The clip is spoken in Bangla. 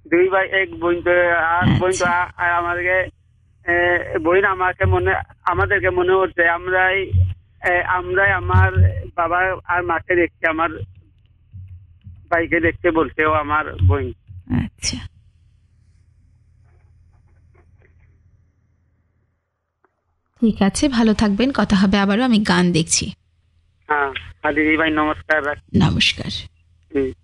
দুই ভাই এক বোন তো, আর বোন তো আচ্ছা। আমাদেরকে বোন আমাদেরকে মনে হচ্ছে আমরাই আমার বাবা আর মাকে দেখছি, আমার ভাইকে দেখতে বলছে ও আমার বোন। আচ্ছা, ঠিক আছে, ভালো থাকবেন, কথা হবে আবারও। আমি গান দেখছি। হ্যাঁ। দিদি ভাই নমস্কার, রাখছি। নমস্কার। হুম।